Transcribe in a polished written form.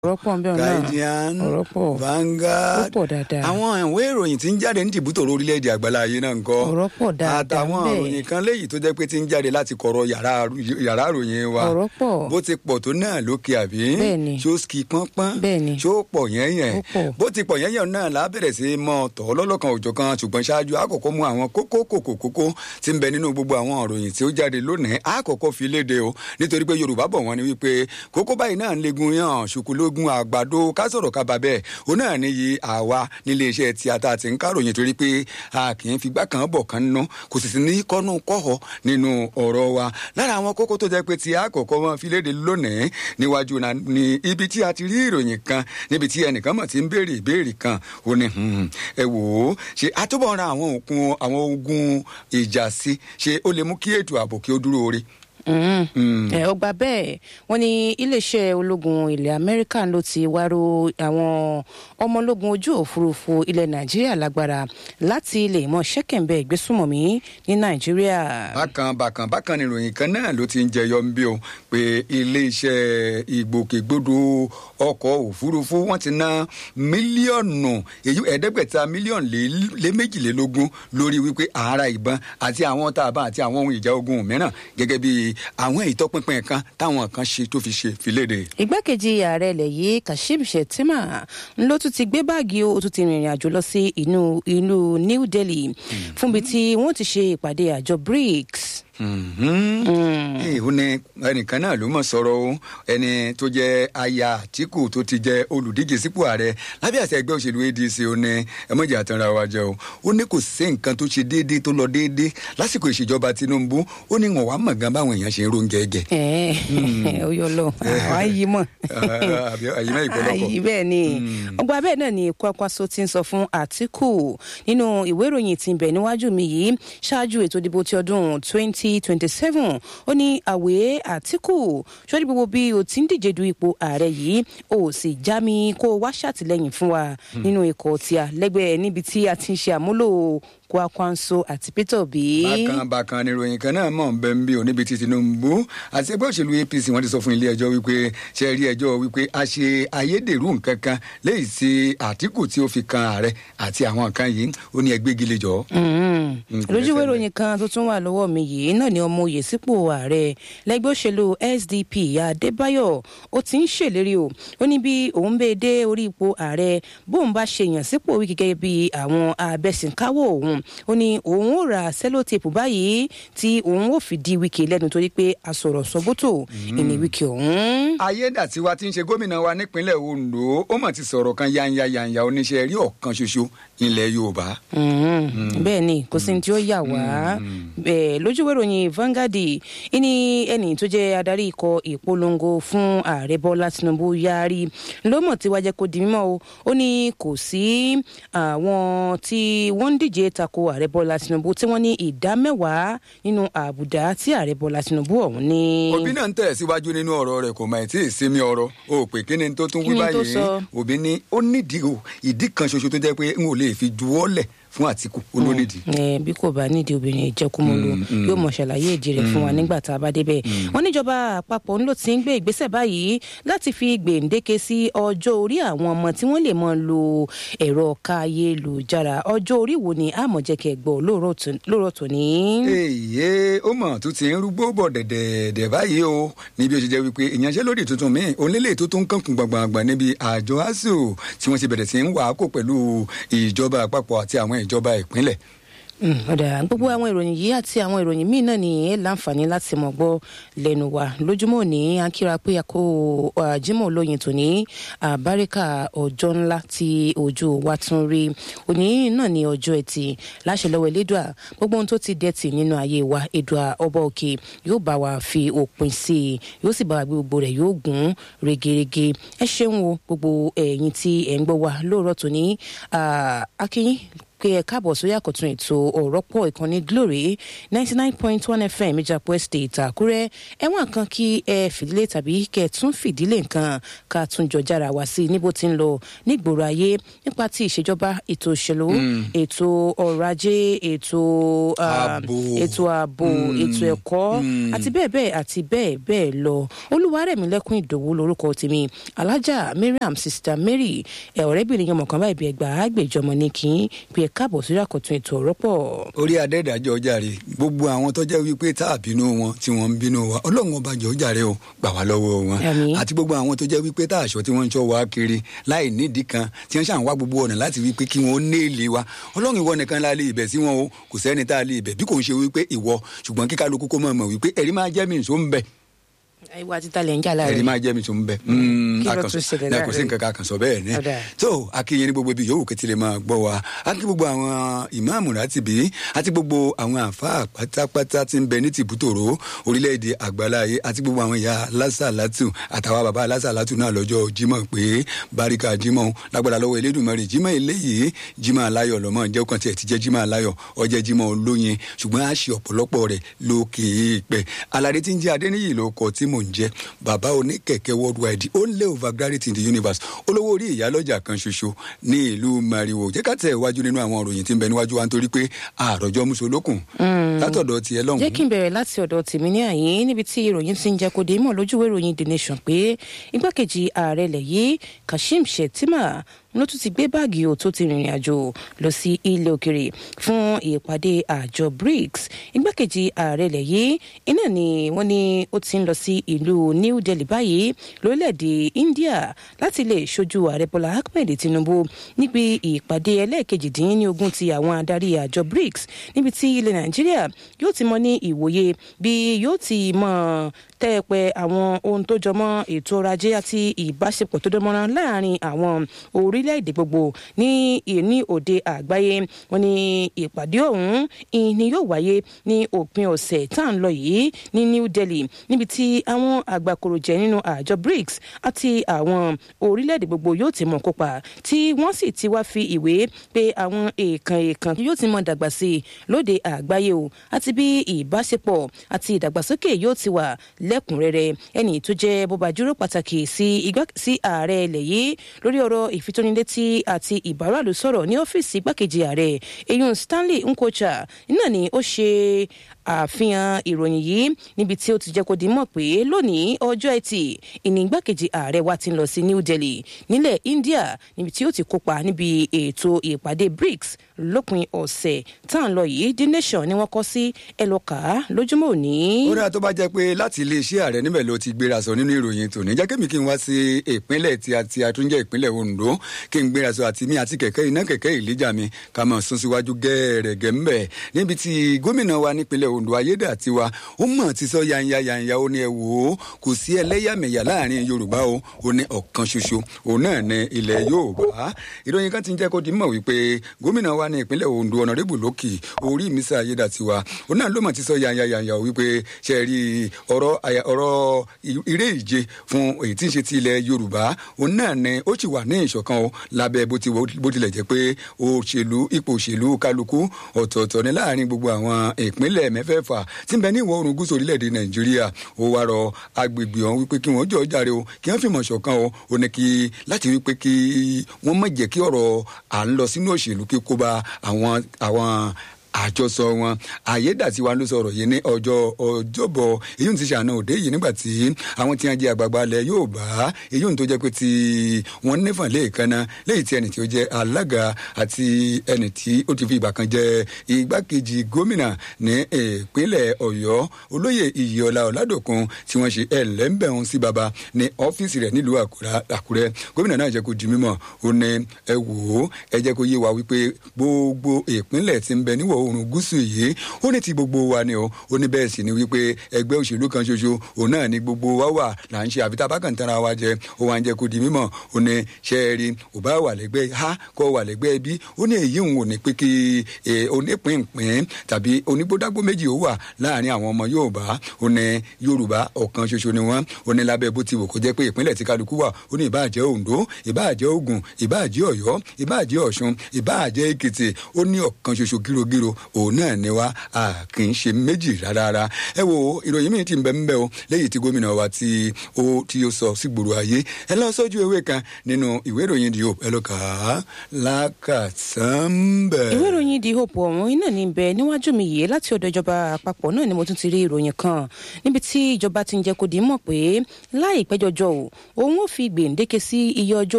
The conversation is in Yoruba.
Guardian, Vanguard, àwọn ìwé ìròyìn tí ń jáde ní tìbútò orílẹ̀-èdè àgbáláyé náà ń kọ́ àtàwọn ìròyìn kan léyìí tó jẹ́ pé ti ń jáde láti kọ̀rọ̀ yàrá ìròyìn wa bó ti pọ̀ tó náà lókè àbí ṣó ski pọ́npọ́n ṣó pọ̀ yẹ́yẹ́ bó ti pọ̀ yẹ́yẹ́ náà la bẹ̀rẹ̀ sí mọ́ tọ̀ lọ́lọ́kan òjọ̀ kan ṣùgbọ́n ṣáájú àkọ́kọ́ mú àwọn kókó tí ń bẹ nínú gbogbo àwọn ìròyìn tí ó jáde lónìí àkọ́kọ́ fi léde o nítorí pé Yorùbá bọ̀ wọ́n ní wípé kókó báyìí náà ń legun yàn ṣùkúlógún àgbàdo ká sọ̀rọ̀ ká bá bẹ́ẹ̀ ó náà níyì àwa nílé iṣẹ́ tíátà tí ń káròyìn torí pé a kì í figbá kan bọ̀ kan ná kò sì ní kọ́nù kọ́họ nínú ọ̀rọ̀ wa lára àwọn kókó tó jẹ́ pé tí àkọ́kọ́ wọn fi léde lónìí níwájú ní ibi tí a ti rí ìròyìn kan níbi tí ẹnìkan mọ̀ tí ń béèrè ìbéèrè kan ó ní ẹ wò ó ṣe àtúbọ̀ ra àwọn ogun ìjà sí ṣe ó lè mú kí ètò ààbò kí ó dúró ore. Ọgbà bẹ́ẹ̀ wọ́n ní iléeṣẹ́ ológun ilẹ̀ Amẹ́ríkà ló ti wárò àwọn ọmọ ológun ojú òfurufú ilẹ̀ Nàìjíríà lágbára láti lè mọ ṣẹ́kẹ̀ǹbẹ̀ ìgbésùmọ̀mí ní Nàìjíríà. bákan ni ìròyìn kan náà ló ti ń jẹyọ ń bí o pé iléeṣẹ́ ìgbòkègbodò ọkọ̀ òfurufú wọ́n ti ná mílíọ̀nù ẹ̀ẹ́dẹ́gbẹ̀ta mílíọ̀nù lé méjìlélógún lórí wípé ààrà ìbọn àti àwọn tàbá àti àwọn ohun ìjà ogun mìíràn gẹ́gẹ́ bí àwọn ìtọ́pinpin kan táwọn kan ṣe tó fi ṣe fìlédè. Igbákejì ààrẹ ilẹ̀ yìí Kashim Shettima ló tún ti gbé báàgì ó tún ti rìnrìn àjò lọ sí ìlú New Delhi fúnbi tí wọ́n ti ṣe ìpàdé àjọ BRICS. Ó ní ẹnìkan náà ló mọ̀ sọ̀rọ̀ o ẹni tó jẹ́ aya Àtíkù tó ti jẹ́ olùdíje sípò ààrẹ lábẹ́ àṣẹ ẹgbẹ́ òṣèlú ADC ó ní ẹmọ́jà àtàrà wa jẹ́ o ó ní kò sí nǹkan tó ṣe déédéé tó lọ déédéé lásìkò ìṣèjọba Tinubu ó ní wọn wá mọ̀ gan báwọn èèyàn ṣe ń róúnjẹ jẹ. ó yọ lọ àwọn ayé mọ̀ àyè ìpọlọpọ. ayé bẹ́ẹ̀ ni ọgbà bẹ́ẹ̀ náà ni Kwakwaso ti ń sọ fún Àtíkù nínú ìwé ìròyìn tí ń bẹ níwájú mi yìí ṣáájú ètò ìdìbò ti ọdún 2027 ó ní àwẹ̀ Àtíkù ṣọ́ọ́dí gbogbo bí o ti ń díje du ipò ààrẹ yìí ó sì já mi kó wá ṣàtìlẹ́yìn fún wa nínú ikọ̀ tí a lẹ́gbẹ̀ẹ́ níbi tí a ti ń ṣe àmúlò Kwakwanso àti Peter Obi. bákan ni ìròyìn kan náà mọ̀ ń bẹ ń bí o níbi tí Tinubu àti ẹgbẹ́ òṣèlú APC wọ́n ti sọ fún ilé ẹjọ́ wípé ṣe rí ẹjọ́ wípé a ṣe ayédèrú nǹkan kan léyìí sí Àtíkù tí ó fi kan ààrẹ àti àwọn nǹkan yìí ó ní ẹgbẹ́ gílé jọ. lójúwé ìròyìn kan tó tún wà lọ́wọ́ mi yìí náà ni ọmọ oyè sípò ààrẹ lẹ́gbẹ́ òṣèlú SDP Adébáyọ̀ ó ti ń ṣèlérí o ó ní bí òun bẹ́ẹ̀ dé orí ipò ààrẹ bóun bá ṣe yàn sípò wí gẹ́gẹ́ bí àwọn abẹ́sìnkáwọ́ òun ó ní òun ó ra sẹ́lótèpù báyìí tí òun ó fi di Wike lẹ́nu torí pé asọ̀rọ̀ sọ́bótò ìní Wike ọ̀hún. Ayédàtiwa tí ń ṣe gómìnà wa nípínlẹ̀ Ondo ó mọ̀ ti sọ̀rọ̀ kan yanya oníṣẹ́ rí ọ̀kan ṣoṣo ilẹ̀ Yorùbá. bẹ́ẹ̀ ni kò sí ní tí ó yà wá lójúwé ìròyìn Vanguard ní ẹni tó jẹ́ adarí ikọ̀ ìpolongo fún ààrẹ Bọ́lá Tinubu Yari ló mọ̀ tí wàá jẹ́ kó di mímọ́ o ó ní kò sí àwọn tí wọ́n ń díje tako ààrẹ Bọ́lá Tinubu tí wọ́n ní 10% nínú àbùdá tí ààrẹ Bọ́lá Tinubu ọ̀hún ní. Òbí náà ń tẹ̀ síwájú nínú ọ̀rọ̀ rẹ̀ kò mà tí ì sinmi ọ̀rọ̀ o pé kí ni tó tún wí báyìí Òbí ní ó nídìí ìdí kan ṣoṣo tó jẹ́ pé n ò lè fi juwọ́lẹ̀ fún Àtíkù olónídìí. bí kò bá nídìí obìnrin ìjẹkùmọlú yóò mọ ṣàlàyé ìdí rẹ̀ fún wa nígbà tá a bá débẹ̀. wọ́n níjọba àpapọ̀ ńlọ ti ń gbé ìgbésẹ̀ báyìí láti fi gbèǹdéke sí ọjọ́ orí àwọn ọmọ tí wọ́n lè mọ lo ẹ̀rọ káyélujára ọjọ́ orí wo ni àmọ̀jẹ̀kẹ̀ gbọ́ lóòrọ̀ tòní. èyí ó mọ̀ tó ti ń rúgbó bọ̀ dẹ̀dẹ̀dẹ̀ báyìí o níbi ó ṣe jẹ́ wípé ìyanṣẹ́lódì tuntun míì onílé tó tún kankun gbàngbàngbà níbi àjọ ASUU tí wọ́n ti bẹ̀rẹ̀ sí ń wà á kó pẹ̀lú ìjọba àpapọ̀ àti àwọn ìjọba ìpínlẹ̀. ọ̀dà gbogbo àwọn ìròyìn yìí àti àwọn ìròyìn míì náà ní ẹ láǹfààní láti mọ̀ gbọ́ lẹ́nu wa lójúmọ́ ní akíra pé àkó Jímọ̀ olóyin tòní àbáríkà ọjọ́ ńlá tí ojú wa tún rí òní náà ní ọjọ́ ẹtì láṣẹ lọ́wọ́ Elédùà gbogbo ohun tó ti dẹ̀tì nínú ayé wa Èdùà ọba òkè yóò bá wa fi òpin sí i yóò sì bá wa gbé gbogbo rẹ̀ yóò gún regerege ẹ ṣeun o gbogbo ẹ̀yin tí ẹ̀ ń gbọ́ wa lóòrọ̀ tòní akínyìn pé ẹ káàbọ̀ sórí àkọ́tún ètò ọ̀rọ̀ pọ̀ ìkànnì Glory 99.1 FM Ìjàpọ̀ Estate Àkúrẹ́ ẹ̀wọ̀n kan kí ẹ fìdílé tàbí kẹ tún fìdílé nǹkan ká tún jọ jára wá sí níbo tí ń lọ nígboro ayé nípa ti ìṣèjọba ètò òṣèlú ètò ọrọ̀ ajé ètò ààbò ètò ẹ̀kọ́ àti bẹ́ẹ̀ bẹ́ẹ̀ lọ. Olúwarẹ̀mílẹ́kùn Ìdòwú lórúkọ tèmi. Alájà Mariam Sister Mary ọ̀rẹ́bìnrin yọmọ kan báyìí bí ẹgbàá àgbèjọmọ ní kí n pè káàbọ̀ sórí àkọ́tún ètò ọ̀rọ̀ pọ̀. Orí adẹ́dàjọ́ jàre gbogbo àwọn tó jẹ́ wípé tá a bínú wọn tí wọ́n ń bínú wa Ọlọ́run ọba jọ̀ọ́ jàre o gbà wá lọ́wọ́ wọn. Àti gbogbo àwọn tó jẹ́ wípé tá aṣọ tí wọ́n ń ṣọ́ wa kiri láì nídìí kan tí wọ́n ṣàn wá gbogbo ọ̀nà láti wípé kí wọ́n néèlì wa Ọlọ́run ìwọ nìkan la lè ibẹ̀ sí wọn o kò sẹ́ni tá a lè ibẹ̀ bí kò ń ṣe wípé ìwọ ṣùgbọ́n kíkálukú kó mọ̀ wípé ẹ̀rí máa jẹ́ mi ìṣó ń bẹ̀. Ìwà títa lẹ̀ ń jà láàrin. Ẹ̀rí máa jẹ́ mi tó ń bẹ̀. Kò sí nǹkan kan kan sọ bẹ́ẹ̀ ni. tó akínyẹn ní gbogbo ibi yòówù kí tilẹ̀ máa gbọ́ wa á kí gbogbo àwọn ìmáàmù Rátìbí àti gbogbo àwọn àfáà pátápátá tí ń bẹ ní tìbútòrò orílẹ̀-èdè àgbáláyé àti gbogbo àwọn ìyá lásàlátù àtàwọn bàbá lásàlátù náà lọ́jọ́ Jímọ̀ pé báríkà Jímọ̀ lágbára lọ́wọ́ Elédùmarè Jímọ̀ eléyìí Jímọ̀ aláyọ̀ lọ́mọ jẹ́ ọkàn tiẹ̀ ti jẹ́ Jímọ̀ aláyọ̀ ó jẹ́ Jímọ̀ olóyin ṣùgbọ́n a ṣe ọ̀pọ̀lọpọ̀ rẹ̀ lókè èèpẹ̀ aládé tí ń jẹ́ Adéníyì ló kọ tí mò ń jẹ́ bàbá oníkẹ̀kẹ́ worldwide only overgravity in the universe olówó orí ìyálọ́jà kan ṣoṣo ní ìlú Mariwo jẹ́ ká tẹ̀ wájú nínú àwọn òròyìn tí ń bẹ níwájú wa nítorí pé àròjọ musolókun látọ̀dọ̀ tiẹ̀ lọ́hùn. jẹ́ kí n bẹ̀rẹ̀ láti ọ̀dọ̀ tèmi ní àyín níbi tí ìròyìn ti ń jẹ́ kó dé mọ̀ lójúwé ìròyìn The Nation pé igbákejì ààrẹ ilẹ̀ yìí Kashim Shettima ló tún ti gbé báàgì ò tó ti rìnrìn àjò lọ sí ilẹ̀ òkèrè fún ìpàdé àjọ BRICS. Igbákejì ààrẹ ilẹ̀ yìí iná ni wọ́n ní ó ti ń lọ sí ìlú New Delhi báyìí lórílẹ̀‐èdè India láti lè ṣojú ààrẹ Bọ́lá Ahmed Tinubu níbi ìpàdé ẹlẹ́ẹ̀kejìdínlógún ti àwọn adarí àjọ BRICS níbi tí ilẹ̀ Nàìjíríà yóò ti mọ ní ìwòye bí yóò ti mọ tẹ́ẹ̀pẹ́ àwọn ohun tó jọmọ́ ètò ọrọ̀ ajé àti ìbáṣepọ̀ tó dánmọ́rán láàrin àwọn orílẹ̀-èdè gbogbo ní òde àgbáyé. Wọ́n ní ìpàdé ọ̀hún ni yóò wáyé ní òpin ọ̀sẹ̀ tá à ń lọ yìí ní New Delhi níbi tí àwọn àgbàkòròjẹ nínú àjọ BRICS àti àwọn orílẹ̀-èdè gbogbo yóò ti mọ̀ kópa tí wọ́n sì ti wá fi ìwé pé àwọn èèkàn yóò ti mọ̀ dàgbà sí i lóde àgbáyé o àti bí ìbáṣepọ̀ àti ìdàgbàsókè yóò ti wà lẹ́kùnrẹ́rẹ́. Ẹni tó jẹ́ bọ́bàjúrò pàtàkì sí ààrẹ ilẹ̀ yìí lórí ọ̀rọ̀ ìfitónilétí àti ìbáràlú sọ̀rọ̀ ní ọ́fíìsì igbákejì ààrẹ eyín Stanley Nkocha náà ni ó ṣe àfihàn ìròyìn yìí níbi tí ó ti jẹ́ kó di mọ̀ pé lónìí ọjọ́ Ẹtì ìní igbákejì ààrẹ wa ti ń lọ sí New Delhi nílẹ̀ India níbi tí ó ti kópa níbi ètò ìpàdé BRICS lópin ọ̀sẹ̀ tá à ń lọ yìí The Nation ni wọ́n kọ sí ẹlọ́kà lójúmọ́ òní. ó dáa tó bá jẹ́ pé láti iléeṣẹ́ ààrẹ níbẹ̀ ló ti gbéra sọ nínú ìròyìn tòní jẹ́ kémi kí n wá sí ìpínlẹ̀ tí àtúnjẹ́ ìpínlẹ̀ Ondo kí n gbéra sọ àti mi àti kẹ̀kẹ́ iná kẹ̀kẹ́ ìlíjà mi ká mọ̀ sún síwájú gẹ́ẹ̀rẹ̀gẹ́ ńbẹ̀ níbi tí gómìnà wa nípínlẹ̀ Ondo Ayédàtiwa ó mọ̀ ti sọ yanya ó ní ẹ wò ó kò sí ẹlẹ́yàmẹ̀yà láàrin Yorùbá ó ní ọ̀kan ṣoṣo òun náà ní ilẹ̀ Yorùbá. Ìròyìn kan ti ń jẹ́ kó di mọ̀ wípé gómìnà wa ní ìpínlẹ̀ Ondo Honorable Lókì Orímísà Ayédàtiwa òun náà ló mọ̀ ti sọ yanya wípé ṣe rí ọ̀rọ̀ eré ìje fún èyí tí ń ṣe ti ilẹ̀ Yorùbá òun náà ní ó ti wà ní ìṣọ̀kan o lábẹ́ bó tilẹ̀ jẹ́ pé ipò òṣèlú kálukú ọ̀tọ̀ọ̀tọ̀ ní láàrin gbogbo àwọn ìpínlẹ̀ mẹ́fẹ̀ẹ̀fà tí ń bẹ ní ìwọ̀ oòrùn gúúsù orílẹ̀-èdè Nàìjíríà ó wá rọ agbègbè ọ̀hún wípé kí wọ́n jọ jàre o kí wọ́n fìmọ̀ ṣọ̀kan o ò ní kí láti wípé kí wọ́n má jẹ́ kí ọ̀rọ̀ à ń lọ sínú òṣèlú kí kó bá àwọn àjọsọ wọn. Ayédàtiwa ló sọ̀rọ̀ yìí ní ọjọ́bọ̀ èyí ti ṣàna òde yìí nígbà tí àwọn tí wọ́n jẹ́ àgbààgbà ilẹ̀ Yorùbá èyí tó jẹ́ pé tí wọ́n nífàn lẹ́ẹ̀kanná lẹ́yìn tí ẹni tí ó jẹ́ alága àti ẹni tí ó ti fi ìgbà kan jẹ́ igbákejì gómìnà ní ìpínlẹ̀ Ọ̀yọ́ olóyè Ìyíọlá Ọládòkun tí wọ́n ṣe ẹlẹ́ńbẹ̀hún sí baba ní ọ́fíìsì rẹ̀ nílùú Àkúrẹ́. Gómìnà náà jẹ́ kó di mímọ̀ ó ní ẹ wò ó ẹ jẹ́ kó yé wa wípé gbogbo ìpínlẹ̀ tí ń bẹ níwọ̀ oòrùn gúúsù yìí ó ní ti gbogbo wa ni ó ní bẹ́ẹ̀ sì ni wípé ẹgbẹ́ òṣèlú kan ṣoṣo òun náà ni gbogbo wa wà là ń ṣe àfi tá a bá kàn tánra wa jẹ ó wà ń jẹ kó di mímọ̀ ó ní ṣe é rí ò bá wà lẹ́gbẹ́ a kọ́ wà lẹ́gbẹ́ bí ó ní èyí òun ò ní pé kí onípínpín tàbí onígbódágbó méjì ó wà láàrin àwọn ọmọ Yorùbá ọ̀kan ṣoṣo ni wọ́n ó ní lábẹ́ bó ti wò kó jẹ́ pé ìpínlẹ̀ tí kálukú wà ó ní ìbáàjẹ́ Oǹdó ìbáàjẹ́ Ògùn ìbáàjẹ́ Ọ̀yọ́ ìbáàjẹ́ Ọ̀ṣun ìbáàjẹ́ Èkìtì ó ní ọ̀kan ṣoṣo gírogíro òun náà ni wá a kì í ṣe méjì rárá. ẹ wo ìròyìn mi ti ń bẹ ń bẹ o lẹ́yìn tí gómìnà wa tí ó sọ sí gbòòrò ayé ẹ lọ sójú ewé kan nínú ìwé ìròyìn The Hope ẹ lọ kà á lákàtàn bẹ. ìwé ìròyìn The Hope ọ̀hún iná ní bẹ níwájú mi yìí láti ọ̀dọ̀ ìjọba àpapọ̀ náà ni mo tún ti rí ìròyìn kan níbi tí ìjọba ti ń jẹ́ kó di mọ̀ pé láìpẹ́ jọjọ òun ó fi gbèǹdéke sí iye ọjọ́